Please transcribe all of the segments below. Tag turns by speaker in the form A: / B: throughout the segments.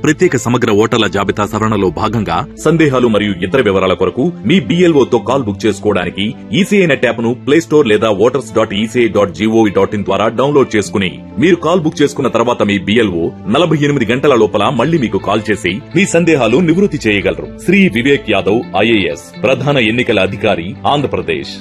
A: ప్రత్యేక సమగ్ర ఓటర్ల జాబితా సవరణలో భాగంగా సందేహాలు మరియు ఇతర వివరాల కొరకు మీ BLO తో కాల్ బుక్ చేసుకోవడానికి ఈసీఐ నెట్ యాప్ ను ప్లే స్టోర్ లేదా voters.eci.gov.in ద్వారా డౌన్లోడ్ చేసుకుని మీరు కాల్ బుక్ చేసుకున్న తర్వాత మీ BLO 48 గంటల లోపల మళ్ళీ మీకు కాల్ చేసి మీ సందేహాలు నివృత్తి చేయగలరు. శ్రీ వివేక్ యాదవ్ IAS, ప్రధాన ఎన్నికల అధికారి, ఆంధ్రప్రదేశ్.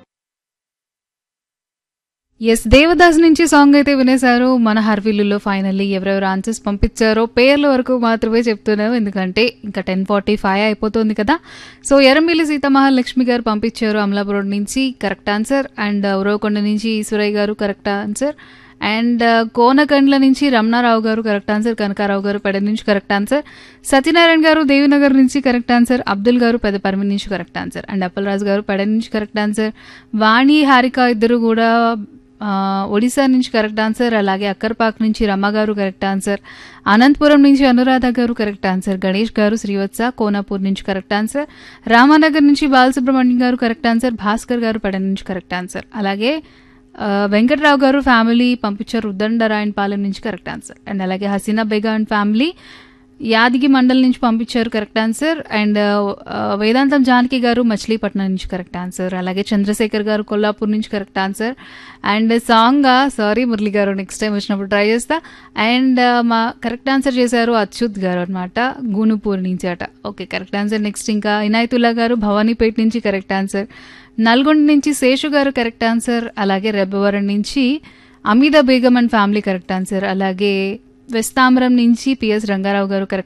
B: ఎస్, దేవదాస్ నుంచి సాంగ్ అయితే వినేశారు. మన హర్విల్లులో ఫైనల్లీ ఎవరెవరు ఆన్సర్స్ పంపించారో పేర్ల వరకు మాత్రమే చెప్తున్నాం, ఎందుకంటే ఇంకా 10:45 అయిపోతుంది కదా. సో ఎర్రమిల్లి సీతామహాలక్ష్మి గారు పంపించారు అమలాపురం నుంచి, కరెక్ట్ ఆన్సర్. అండ్ ఉరవకొండ నుంచి ఈశ్వరయ్య గారు, కరెక్ట్ ఆన్సర్. అండ్ కోనకండ్ల నుంచి రమణారావు గారు, కరెక్ట్ ఆన్సర్. కనకారావు గారు పెడ నుంచి కరెక్ట్ ఆన్సర్. సత్యనారాయణ గారు దేవినగర్ నుంచి కరెక్ట్ ఆన్సర్. అబ్దుల్ గారు పెద్ద పరిమి నుంచి కరెక్ట్ ఆన్సర్. అండ్ అప్పలరాజు గారు పెడ నుంచి కరెక్ట్ ఆన్సర్. వాణి హారిక ఇద్దరు కూడా ఒడిశా నుంచి కరెక్ట్ ఆన్సర్. అలాగే అక్కర్పాక్ నుంచి రమ్మ గారు కరెక్ట్ ఆన్సర్. అనంతపురం నుంచి అనురాధ గారు కరెక్ట్ ఆన్సర్. గణేష్ గారు శ్రీవత్స కోనాపూర్ నుంచి కరెక్ట్ ఆన్సర్. రామానగర్ నుంచి బాలసుబ్రహ్మణ్యం గారు కరెక్ట్ ఆన్సర్. భాస్కర్ గారు పెడ నుంచి కరెక్ట్ ఆన్సర్. అలాగే వెంకట్రావు గారు ఫ్యామిలీ పంపించారు ఉద్దండరాయణపాలెం నుంచి కరెక్ట్ ఆన్సర్. అండ్ అలాగే హసీనా బేగా అండ్ ఫ్యామిలీ యాదగి మండల్ నుంచి పంపించారు కరెక్ట్ ఆన్సర్. అండ్ వేదాంతం జానకి గారు మచిలీపట్నం నుంచి కరెక్ట్ ఆన్సర్. అలాగే చంద్రశేఖర్ గారు కొల్లాపూర్ నుంచి correct answer. And song sorry Murali గారు నెక్స్ట్ టైం వచ్చినప్పుడు ట్రై చేస్తా. అండ్ మా కరెక్ట్ ఆన్సర్ చేశారు అచ్యుత్ గారు అనమాట, గూనుపూర్ నుంచి అట. Okay, correct answer. నెక్స్ట్ ఇంకా ఇనాయతుల్లా గారు భవానీపేట నుంచి కరెక్ట్ ఆన్సర్. నల్గొండ నుంచి శేషు గారు కరెక్ట్ ఆన్సర్. అలాగే రెబ్బవరం నుంచి Ameeda Begum and family correct answer. అలాగే వెస్తాంబరం నుంచి PS రంగారావు గారు కరెక్ట్